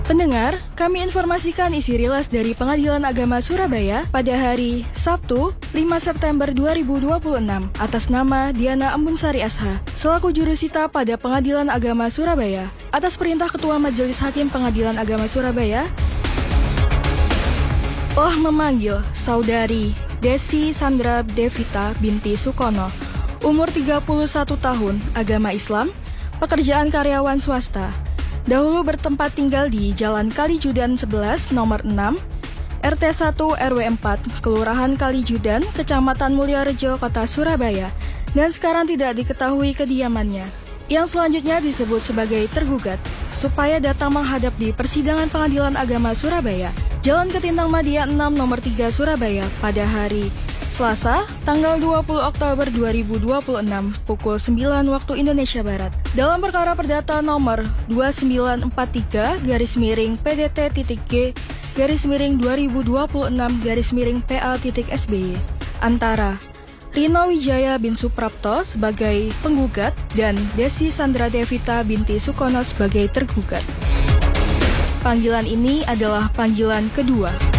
Pendengar, kami informasikan isi rilis dari Pengadilan Agama Surabaya pada hari Sabtu 5 September 2026 atas nama Diana Embunsari SH selaku jurusita pada Pengadilan Agama Surabaya. Atas perintah Ketua Majelis Hakim Pengadilan Agama Surabaya telah memanggil Saudari Desi Sandra Devita binti Sukono, umur 31 tahun, agama Islam, pekerjaan karyawan swasta. Dahulu bertempat tinggal di Jalan Kalijudan 11 nomor 6, RT 1 RW 4, Kelurahan Kalijudan, Kecamatan Mulyarejo, Kota Surabaya, dan sekarang tidak diketahui kediamannya. Yang selanjutnya disebut sebagai tergugat, supaya datang menghadap di Persidangan Pengadilan Agama Surabaya, Jalan Ketintang Madia 6 nomor 3 Surabaya pada hari Selasa, tanggal 20 Oktober 2026, pukul 9 waktu Indonesia Barat. Dalam perkara perdata nomor 2943-PDT-G-2026-PA-SBY antara Rino Wijaya bin Suprapto sebagai penggugat dan Desi Sandra Devita binti Sukono sebagai tergugat. Panggilan ini adalah panggilan kedua.